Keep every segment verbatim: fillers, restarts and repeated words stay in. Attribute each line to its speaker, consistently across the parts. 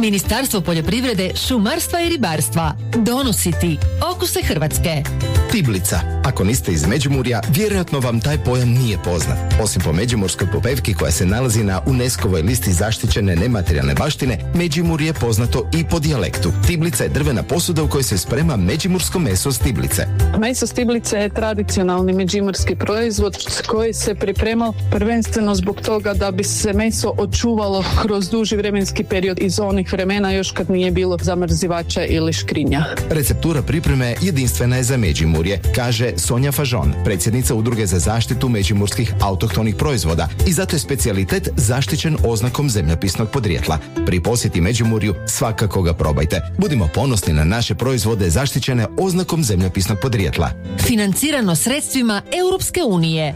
Speaker 1: Ministarstvo poljoprivrede, šumarstva i ribarstva. Donositi okuse Hrvatske.
Speaker 2: Tiblica. Ako niste iz Međimurja, vjerojatno vam taj pojam nije poznat. Osim po međimurskoj popevki koja se nalazi na UNESCO-voj listi zaštićene nematerijalne baštine, Međimurje je poznato i po dijalektu. Tiblica je drvena posuda u kojoj se sprema međimursko meso s tiblice.
Speaker 3: Meso s tiblice je tradicionalni međimurski proizvod koji se pripremao prvenstveno zbog toga da bi se meso očuvalo kroz duži vremenski period iz onih vremena još kad nije bilo zamrzivača ili škrinja.
Speaker 2: Receptura pripreme jedinstvena je za Međimurje, kaže Sonja Fažon, predsjednica Udruge za zaštitu međimurskih autohtonih proizvoda, i zato je specijalitet zaštićen oznakom zemljopisnog podrijetla. Pri posjeti Međimurju svakako ga probajte. Budimo ponosni na naše proizvode zaštićene oznakom zemljopisnog podrijetla.
Speaker 1: Financirano sredstvima Europske unije.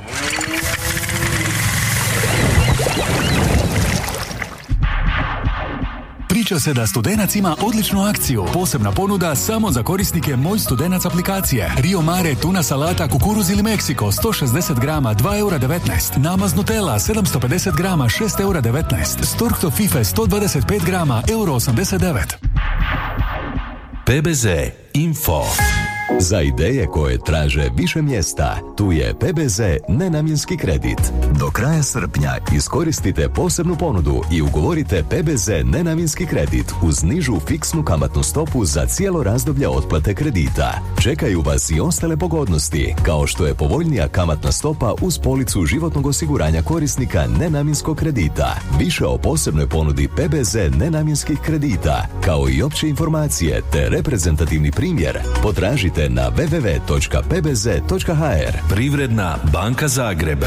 Speaker 4: Priča se da Studenac ima odličnu akciju. Posebna ponuda samo za korisnike Moj Studenac aplikacije. Rio Mare tuna salata kukuruz ili Meksiko sto šezdeset grama dva eura devetnaest. Namaz Nutella sedamsto pedeset grama šest eura devetnaest. Storkto Fife sto dvadeset pet grama euro osamdeset devet.
Speaker 5: P B Z Info. Za ideje koje traže više mjesta, tu je P B Z nenamjenski kredit. Do kraja srpnja iskoristite posebnu ponudu i ugovorite P B Z nenamjenski kredit uz nižu fiksnu kamatnu stopu za cijelo razdoblje otplate kredita. Čekaju vas i ostale pogodnosti, kao što je povoljnija kamatna stopa uz policu životnog osiguranja korisnika nenamjenskog kredita. Više o posebnoj ponudi P B Z nenamjenskih kredita, kao i opće informacije te reprezentativni primjer, potražite na w w w točka p b z točka h r.
Speaker 6: Privredna banka Zagreb.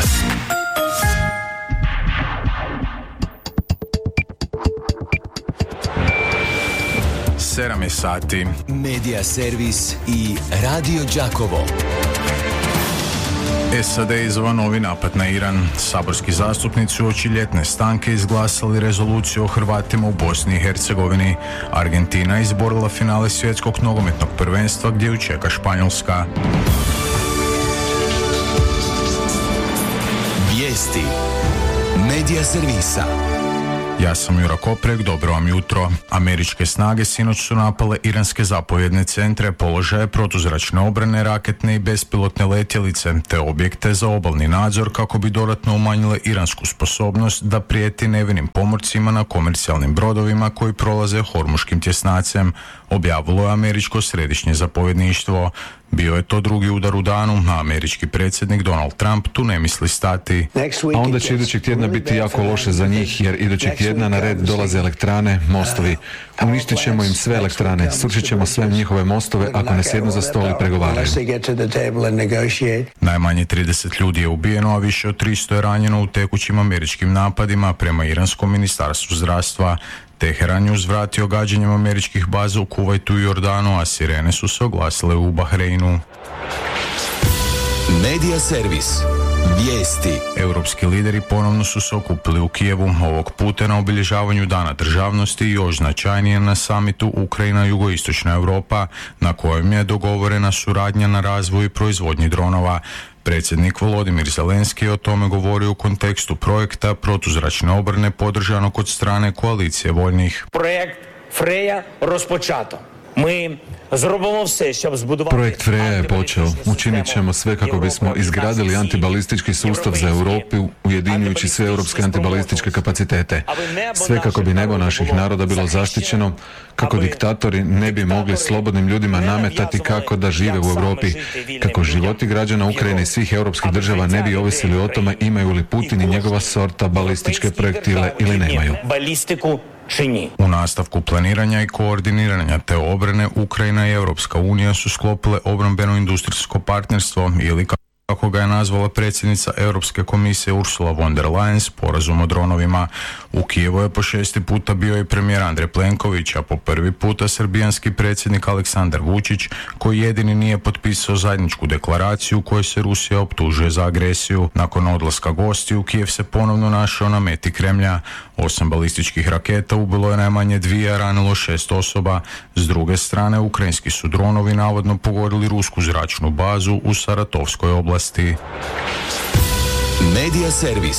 Speaker 7: sedam je sati.
Speaker 8: Medija servis i Radio Đakovo.
Speaker 7: S A D izveo novi napad na Iran. Saborski zastupnici uoči ljetne stanke izglasali rezoluciju o Hrvatima u Bosni i Hercegovini. Argentina izborila finale svjetskog nogometnog prvenstva gdje ju čeka Španjolska.
Speaker 8: Vijesti medija servisa.
Speaker 7: Ja sam Jura Koprek, dobro vam jutro. Američke snage sinoć su napale iranske zapovjedne centre, položaje protuzračne obrane, raketne i bespilotne letjelice, te objekte za obalni nadzor kako bi dodatno umanjile iransku sposobnost da prijeti nevinim pomorcima na komercijalnim brodovima koji prolaze Hormuškim tjesnacem, objavilo je američko središnje zapovjedništvo. Bio je to drugi udar u danu, a američki predsjednik Donald Trump tu ne misli stati.
Speaker 9: A onda će idućeg tjedna biti jako loše za njih, jer idućeg tjedna na red dolaze elektrane, mostovi. Uništit ćemo im sve elektrane, srušit ćemo sve njihove mostove ako ne sjednu za stol i pregovaraju.
Speaker 7: Najmanje trideset ljudi je ubijeno, a više od tristo je ranjeno u tekućim američkim napadima prema iranskom ministarstvu zdravstva. Teheran je uzvratio gađanjem američkih baza u Kuvajtu i Jordanu, a sirene su se oglasile u Bahreinu.
Speaker 8: Medija servis. Vijesti.
Speaker 7: Europski lideri ponovno su se okupili u Kijevu, ovog puta na obilježavanju Dana državnosti i još značajnije na samitu Ukrajina jugoistočna Europa, na kojem je dogovorena suradnja na razvoju i proizvodnji dronova. Predsjednik Volodimir Zelenski je o tome govorio u kontekstu projekta protuzračne obrane podržanog od strane koalicije voljnih.
Speaker 10: Projekt Freja rozpočato. Mi zробимо все, щоб збудувати.
Speaker 9: Projekt Freja je počeo. Učinit ćemo sve kako bismo izgradili antibalistički sustav za Europu, ujedinjujući sve europske antibalističke kapacitete. Sve kako bi nebo naših naroda bilo zaštićeno, kako diktatori ne bi mogli slobodnim ljudima nametati kako da žive u Europi, kako životi građana Ukrajine i svih europskih država ne bi ovisili o tome imaju li Putin i njegova sorta balističke projektile ili nemaju.
Speaker 7: U nastavku planiranja i koordiniranja te obrane, Ukrajina i Europska unija su sklopile obrambeno-industrijsko partnerstvo ili kako ga je nazvala predsjednica Europske komisije Ursula von der Leyen, sporazum o dronovima. U Kijevu je po šesti puta bio i premijer Andrej Plenković, a po prvi puta srbijanski predsjednik Aleksandar Vučić, koji jedini nije potpisao zajedničku deklaraciju u kojoj se Rusija optužuje za agresiju. Nakon odlaska gostiju, Kijev se ponovno našao na meti Kremlja. Osam balističkih raketa ubilo je najmanje dvije, a ranilo šest osoba. S druge strane, ukrajinski su dronovi navodno pogodili rusku zračnu bazu u Saratovskoj oblasti.
Speaker 8: Medija servis.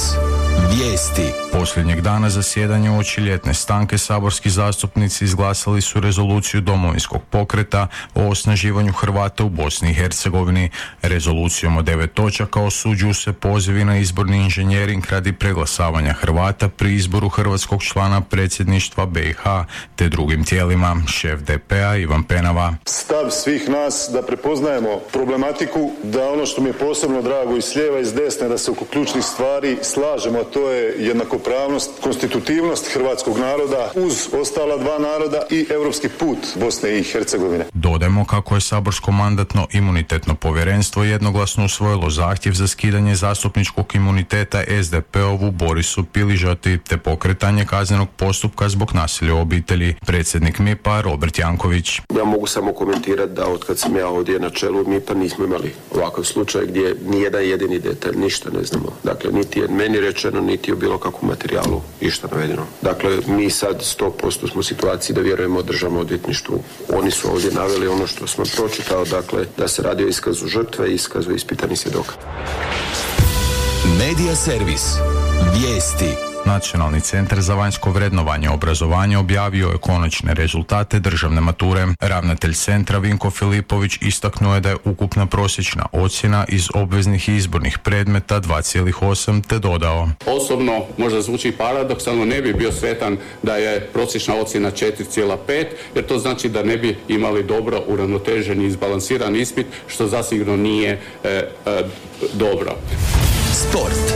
Speaker 8: Vijesti.
Speaker 7: Posljednjeg dana zasjedanja uoči ljetne stanke saborski zastupnici izglasali su rezoluciju Domovinskog pokreta o osnaživanju Hrvata u Bosni i Hercegovini. Rezolucijom od devet točaka osuđuju se pozivi na izborni inženjering radi preglasavanja Hrvata pri izboru hrvatskog člana predsjedništva be i ha te drugim tijelima. Šef de pe a Ivan Penava.
Speaker 11: Stav svih nas da prepoznajemo problematiku, da ono što mi je posebno drago i s lijeva i s desne, da se oko ključnih stvari slažemo, a to je jednakopravnost, konstitutivnost hrvatskog naroda uz ostala dva naroda i europski put Bosne i Hercegovine.
Speaker 7: Dodajmo kako je saborsko mandatno imunitetno povjerenstvo jednoglasno usvojilo zahtjev za skidanje zastupničkog imuniteta es de pe ovu Borisu Piližoti te pokretanje kaznenog postupka zbog nasilja u obitelji. Predsjednik M I P a Robert Janković.
Speaker 12: Ja mogu samo komentirati da od kad sam ja ovdje na čelu M I P a nismo imali ovakav slučaj gdje nijedan jedini detalj, ništa ne znamo. Dakle, niti je meni rečeno, niti je bilo kakvom materijalu išta navedeno. Dakle, mi sad sto posto smo u situaciji da vjerujemo državnom odvjetništvu. Oni su ovdje naveli ono što smo pročitao, dakle, da se radi o iskazu žrtve i iskazu ispitanih svjedoka.
Speaker 8: Medija servis. Vijesti.
Speaker 7: Nacionalni centar za vanjsko vrednovanje obrazovanja objavio je konačne rezultate državne mature. Ravnatelj centra Vinko Filipović istaknuo je da je ukupna prosječna ocjena iz obveznih i izbornih predmeta dva zarez osam te dodao.
Speaker 13: Osobno možda zvuči paradoksalno, ne bi bio sretan da je prosječna ocjena četiri zarez pet, jer to znači da ne bi imali dobro uravnotežen i izbalansiran ispit, što zasigurno nije e, e, dobro.
Speaker 8: Sport.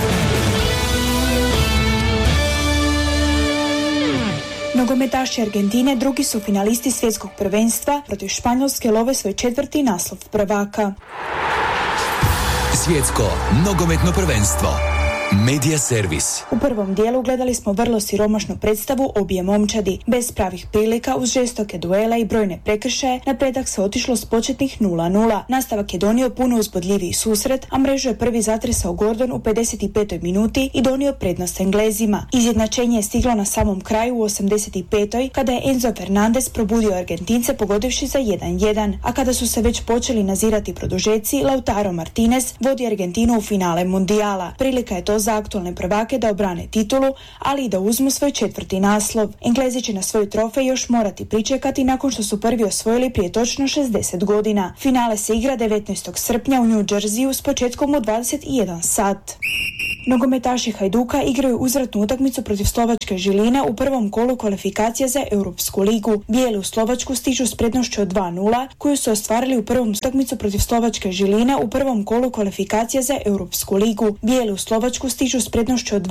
Speaker 14: Nogometaši Argentine drugi su finalisti svjetskog prvenstva, protiv Španjolske love svoj četvrti naslov prvaka.
Speaker 8: Svjetsko nogometno prvenstvo. Medija servis.
Speaker 14: U prvom dijelu gledali smo vrlo siromašnu predstavu obje momčadi. Bez pravih prilika, uz žestoke duele i brojne prekršaje, na predak se otišlo s početnih nula nula. Nastavak je donio puno uzbudljiviji susret, a mrežu je prvi zatresao Gordon u pedeset petoj minuti i donio prednost Englezima. Izjednačenje je stiglo na samom kraju u osamdeset petoj kada je Enzo Fernandez probudio Argentince pogodivši za jedan jedan, a kada su se već počeli nazirati produžeci, Lautaro Martinez vodi Argentinu u finale mundijala. Prilika je to za aktualne prvake da obrane titulu, ali i da uzmu svoj četvrti naslov. Englezi će na svoj trofej još morati pričekati nakon što su prvi osvojili prije točno šezdeset godina. Finale se igra devetnaestog srpnja u New Jerseyu s početkom u dvadeset jedan sat. Nogometaši Hajduka igraju uzvratnu utakmicu protiv Slovačke Žiline u prvom kolu kvalifikacija za Europsku ligu. Bijeli u Slovačku stižu s prednošću od dva nula, koju su ostvarili u prvom utakmicu protiv Slovačke Žiline u prvom kolu kvalifikacija za Europsku ligu. Bijeli u Slovačku stižu s prednošću od